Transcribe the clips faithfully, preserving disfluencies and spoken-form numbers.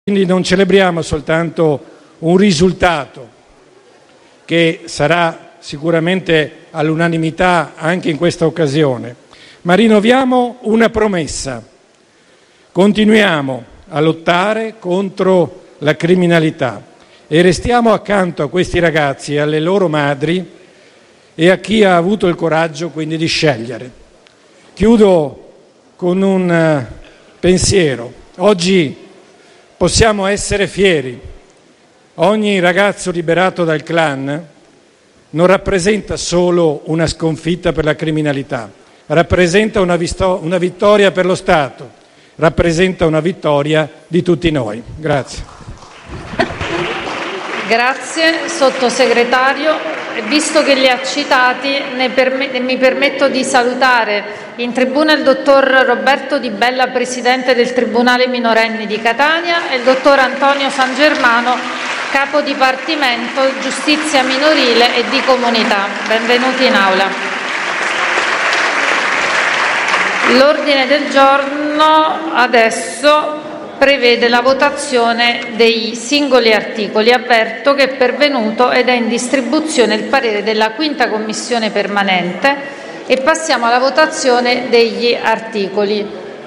Quindi non celebriamo soltanto un risultato che sarà sicuramente all'unanimità anche in questa occasione, ma rinnoviamo una promessa. Continuiamo a lottare contro la criminalità e restiamo accanto a questi ragazzi e alle loro madri e a chi ha avuto il coraggio quindi di scegliere. Chiudo con un pensiero. Oggi possiamo essere fieri. Ogni ragazzo liberato dal clan non rappresenta solo una sconfitta per la criminalità, rappresenta una, visto- una vittoria per lo Stato, rappresenta una vittoria di tutti noi. Grazie. Grazie, Sottosegretario. Visto che li ha citati, ne perme- mi permetto di salutare in tribuna il dottor Roberto Di Bella, Presidente del Tribunale Minorenni di Catania, e il dottor Antonio San Germano, Capo Dipartimento Giustizia Minorile e di Comunità. Benvenuti in Aula. L'ordine del giorno adesso prevede la votazione dei singoli articoli. Avverto che è pervenuto ed è in distribuzione il parere della quinta Commissione permanente e passiamo alla votazione degli articoli.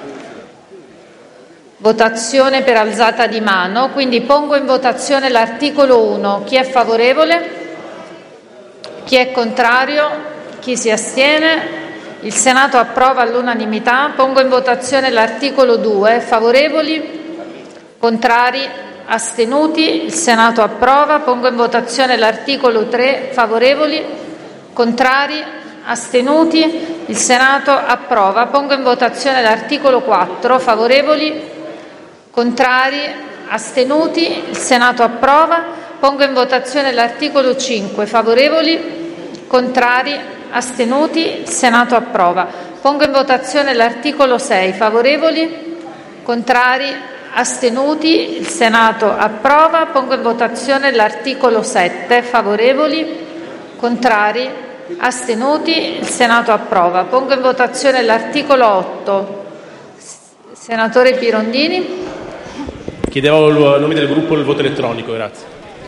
Votazione per alzata di mano, quindi pongo in votazione l'articolo uno. Chi è favorevole? Chi è contrario? Chi si astiene? Il Senato approva all'unanimità. Pongo in votazione l'articolo due. Favorevoli? Contrari? Astenuti? Il Senato approva. Pongo in votazione l'articolo tre. Favorevoli? Contrari? Astenuti? Il Senato approva. Pongo in votazione l'articolo quattro. Favorevoli? Contrari? Astenuti? Il Senato approva. Pongo in votazione l'articolo cinque. Favorevoli? Contrari? Astenuti? Il Senato approva. Pongo in votazione l'articolo sei. Favorevoli? Contrari? Astenuti? Il Senato approva. Pongo in votazione l'articolo sette. Favorevoli? Contrari? Astenuti? Il Senato approva. Pongo in votazione l'articolo otto. Senatore Pirondini. Chiedevo a nome del gruppo il voto elettronico, grazie.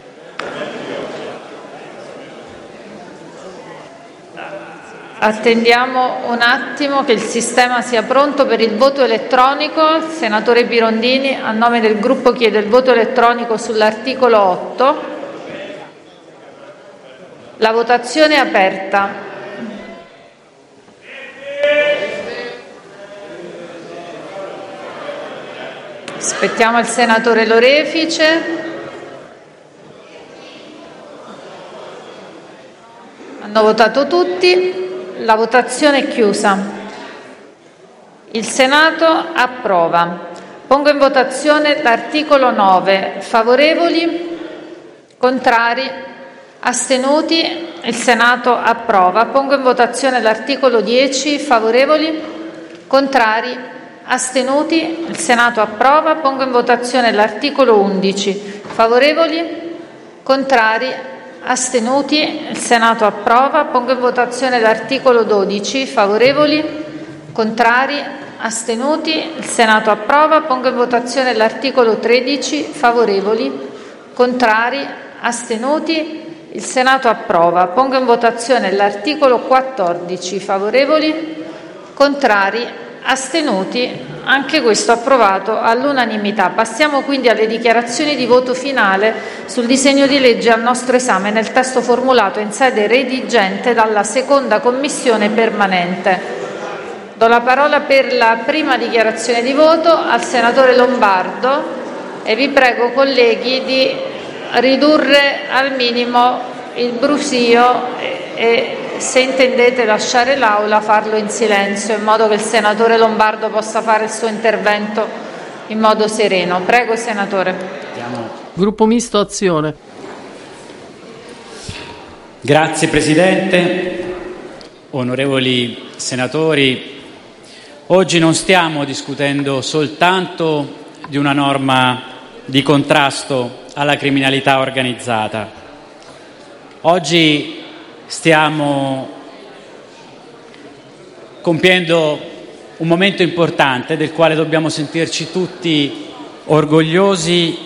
Attendiamo un attimo che il sistema sia pronto per il voto elettronico. Senatore Pirondini, a nome del gruppo chiedo il voto elettronico sull'articolo otto. La votazione è aperta. Aspettiamo il senatore Lorefice. Hanno votato tutti. La votazione è chiusa. Il Senato approva. Pongo in votazione l'articolo nove. Favorevoli? Contrari? Astenuti? Il Senato approva. Pongo in votazione l'articolo dieci. Favorevoli? Contrari? Astenuti? Il Senato approva. Pongo in votazione l'articolo undici. Favorevoli? Contrari? Astenuti? Il Senato approva. Pongo in votazione l'articolo dodici. Favorevoli? Contrari? Astenuti? Il Senato approva. Pongo in votazione l'articolo tredici. Favorevoli? Contrari? Astenuti? Il Senato approva. Pongo in votazione l'articolo quattordici. Favorevoli? Contrari? Astenuti? Anche questo approvato all'unanimità. Passiamo quindi alle dichiarazioni di voto finale sul disegno di legge al nostro esame nel testo formulato in sede redigente dalla seconda Commissione permanente. Do la parola per la prima dichiarazione di voto al senatore Lombardo e vi prego, colleghi, di ridurre al minimo il brusio e, e se intendete lasciare l'Aula, farlo in silenzio, in modo che il senatore Lombardo possa fare il suo intervento in modo sereno. Prego, senatore. Gruppo Misto Azione. Grazie Presidente, onorevoli senatori. Oggi non stiamo discutendo soltanto di una norma di contrasto alla criminalità organizzata. Oggi stiamo compiendo un momento importante del quale dobbiamo sentirci tutti orgogliosi